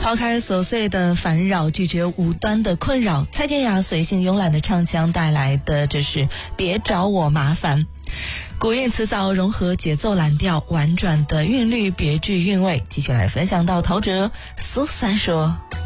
抛开琐碎的烦扰，拒绝无端的困扰，蔡健雅随性慵懒的唱腔带来的这是别找我麻烦。古韵词藻融合节奏蓝调，婉转的韵律别具韵味。继续来分享到陶喆苏三说。